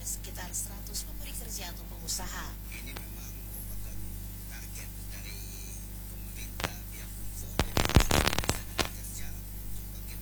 sekitar 100 pemberi kerja atau pengusaha. Ini memang